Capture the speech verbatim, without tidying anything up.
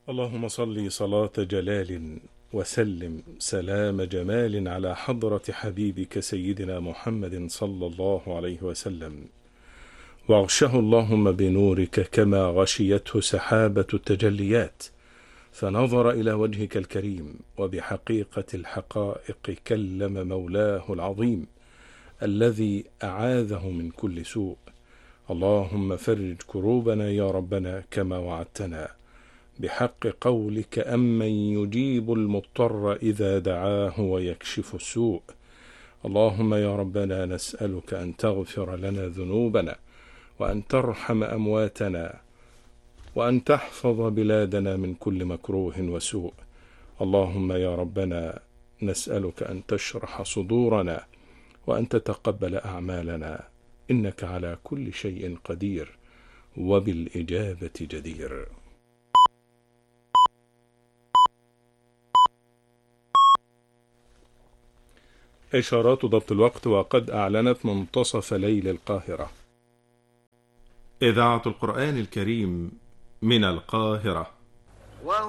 اللهم صل صلاة جلال وسلم سلام جمال على حضرة حبيبك سيدنا محمد صلى الله عليه وسلم، واغشه اللهم بنورك كما غشيته سحابة التجليات، فنظر إلى وجهك الكريم، وبحقيقة الحقائق كلم مولاه العظيم الذي أعاذه من كل سوء. اللهم فرج كروبنا يا ربنا كما وعدتنا، بحق قولك أمن يجيب المضطر إذا دعاه ويكشف السوء. اللهم يا ربنا نسألك أن تغفر لنا ذنوبنا، وأن ترحم أمواتنا، وأن تحفظ بلادنا من كل مكروه وسوء. اللهم يا ربنا نسألك أن تشرح صدورنا، وأن تتقبل أعمالنا، إنك على كل شيء قدير وبالإجابة جدير. إشارات ضبط الوقت، وقد أعلنت منتصف ليل القاهرة. إذاعة القرآن الكريم من القاهرة.